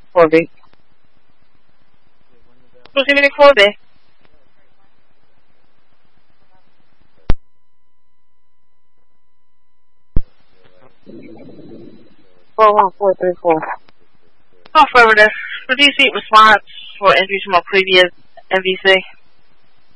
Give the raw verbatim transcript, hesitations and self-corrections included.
four B. Proximity four B. four one four three four. Affirmative. Reduce seat response for entry from a previous M V C.